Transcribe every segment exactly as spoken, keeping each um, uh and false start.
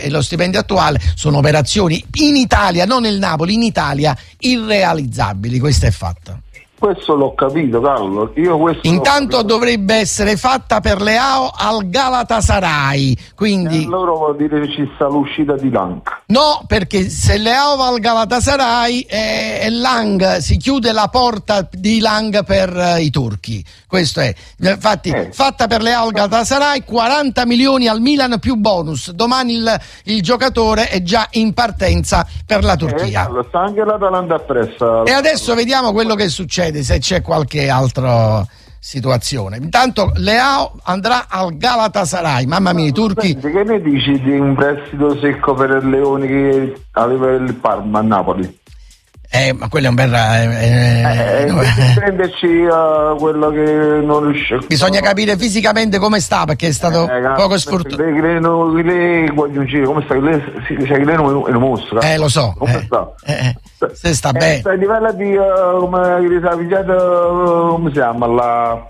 e lo stipendio attuale sono operazioni in Italia, non nel Napoli, in Italia irrealizzabili. Questo è fatto. Questo l'ho capito, Carlo. Io questo Intanto dovrebbe essere fatta per Leao al Galatasaray, quindi... E allora vuol dire che ci sta l'uscita di Lang. No, perché se Leao va al Galatasaray eh, Lang, si chiude la porta di Lang per eh, i turchi. Questo è. Infatti, eh. fatta per Leao al Galatasaray, quaranta milioni al Milan più bonus. Domani il, il giocatore è già in partenza per la Turchia. Eh, sta anche l'Atalanta appresso. E adesso vediamo quello che succede, se c'è qualche altra situazione. Intanto Leao andrà al Galatasaray. Mamma mia, i turchi. Senti, che ne dici di un prestito secco per il Leone che aveva il Parma a Napoli? Eh, ma quello è un bel... Eh, eh, eh, prenderci uh, quello che non riesce. Bisogna capire fisicamente come sta, perché è stato eh, poco sfortunato. Lei voglio dire, come sta? Lei è un mostro. Eh, lo so. Come eh, sta? Eh, se sta eh, bene. Sta a livello di, uh, come si chiama, come si chiama, la...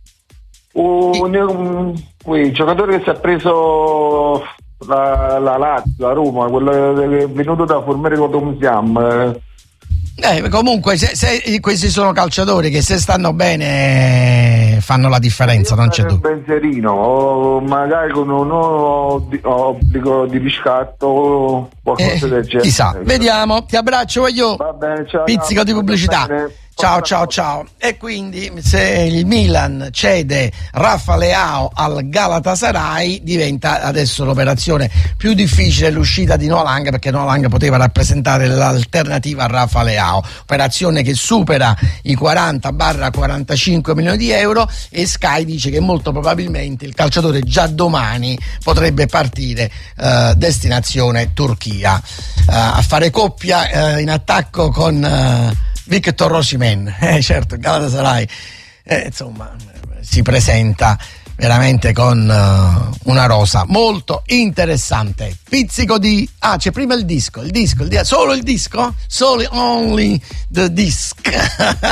Un, un, un giocatore che si è preso la, la Lazio, la Roma, quello che è venuto da Formere, come si chiama? Eh, comunque se, se, questi sono calciatori che se stanno bene fanno la differenza, non c'è dubbio. Un pensierino, o magari con un obbligo di riscatto, qualcosa eh, del genere. Chissà, vediamo. Ti abbraccio, voglio. Va bene, ciao. Pizzico di pubblicità. Ciao ciao ciao. E quindi se il Milan cede Rafa Leao al Galatasaray, diventa adesso l'operazione più difficile, l'uscita di Noah Lang, perché Noah Lang poteva rappresentare l'alternativa a Rafa Leao, operazione che supera i quaranta quarantacinque milioni di euro, e Sky dice che molto probabilmente il calciatore già domani potrebbe partire eh, destinazione Turchia, eh, a fare coppia eh, in attacco con eh, Victor Osimhen. Eh, certo, Galatasaray eh, insomma si presenta veramente con uh, una rosa molto interessante. Pizzico di... Ah, c'è prima il disco, il disco, il disco. Solo il disco? Solo only the disc.